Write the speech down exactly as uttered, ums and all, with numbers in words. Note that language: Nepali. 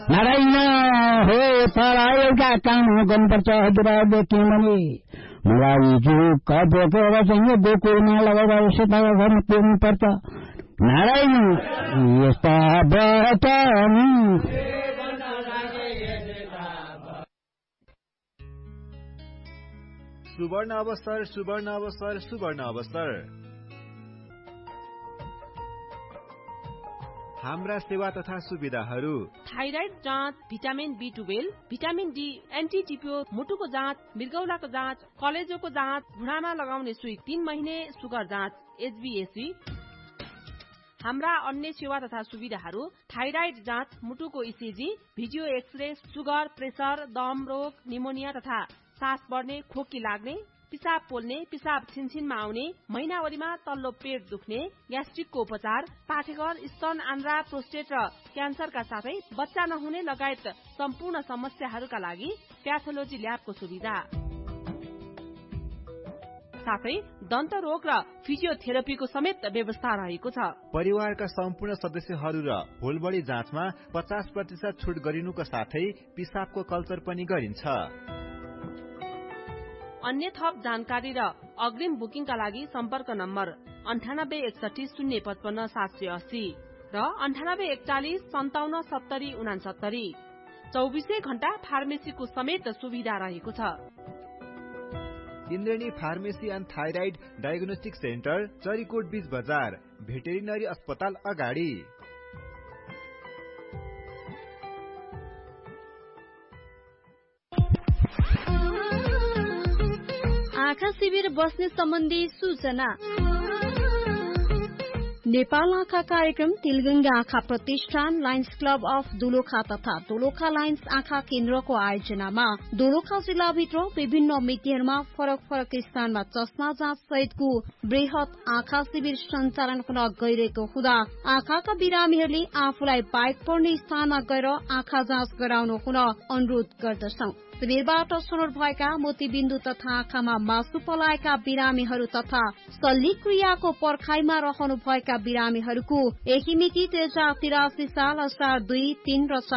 नारायण हो तर एउटा काम गर्नुपर्छ हजुरहरूले किनभने मलाई जुक बोकेर चाहिँ गोकुलमा लगाएर सेवा गर्न पुग्नुपर्छ। नारायण यस्ता वचन सुवर्ण अवसर सुवर्ण अवसर सुवर्ण अवसर हाम्रा सेवा तथा सुविधाहरू थाइराइड जाँच, vitamin be twelve, vitamin D, anti टिपियो, मुटुको जाँच, मृगौलाको जाँच, कलेजोको जाँच, घुँडामा लगाउने सुई, तीन महिने सुगर जाँच, एचबीएसी। हाम्रा अन्य सेवा तथा सुविधाहरू थाइराइड जाँच, मुटुको ECG, video x-ray, sugar, pressure, दम रोग, निमोनिया तथा सास बढ्ने, खोकी लाग्ने, पिसाब पोल्ने, पिसाब छिनछिनमा आउने, महिनावरीमा तल्लो पेट दुख्ने, ग्यास्ट्रिकको उपचार, पाठेघर, स्तन, आन्द्रा, प्रोस्टेट र क्यान्सरका साथै बच्चा नहुने लगायत सम्पूर्ण समस्याहरूका लागि प्याथोलोजी ल्याबको सुविधा, साथै दन्त रोग र फिजियोथेरापीको समेत व्यवस्था रहेको छ। परिवारका सम्पूर्ण सदस्यहरू र होल बडी जाँचमा पचास प्रतिशत छुट गरिनुको साथै पिसाबको कल्चर पनि गरिन्छ। अन्य थप जानकारी र अग्रिम बुकिङका लागि सम्पर्क नम्बर अन्ठानब्बे एकसठी शून्य पचपन्न सात सय अस्सी र अन्ठानब्बे एकचालिस सन्ताउन्न सत्तरी उनासत्तरी। चौबिसै घण्टा फार्मेसीको समेत सुविधा रहेको छ। इन्द्रेणी pharmacy and thyroid diagnostic centre, Charikot बीच बजार, भेटेरिनरी अस्पताल अगाडि। आँखा शिविर बस्ने सम्बन्धी सूचना। नेपाल आँखा कार्यक्रम तिलगंगा आँखा प्रतिष्ठान, लायन्स क्लब अफ दोलखा तथा दोलखा लायन्स आँखा केन्द्रको आयोजनामा दोलखा जिल्लाभित्र विभिन्न मितिहरूमा फरक फरक स्थानमा चस्मा जाँच सहितको वृहत आँखा शिविर सञ्चालन हुन गइरहेको हुँदा आँखाका बिरामीहरूले आफूलाई बाइक पर्ने स्थानमा गएर आँखा जाँच गराउनु हुन अनुरोध गर्दछौं। शिविरबाट छनौट भएका मोतीबिन्दु तथा आँखामा मासु पलाएका बिरामीहरू तथा शल्यक्रियाको पर्खाइमा रहनु भएका बिरामीहरूको यही मिति दुई हजार तिरासी साल असार दुई तीन र